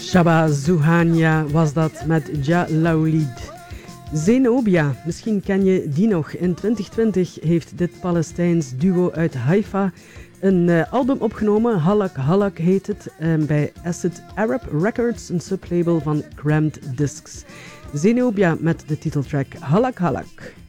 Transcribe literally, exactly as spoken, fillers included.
Shaba Zuhania was dat met Ja Laulid. Zenobia, misschien ken je die nog. In twintig twintig heeft dit Palestijns duo uit Haifa een uh, album opgenomen. Halak Halak heet het, uh, bij Acid Arab Records, een sublabel van Crammed Discs. Zenobia met de titeltrack Halak Halak.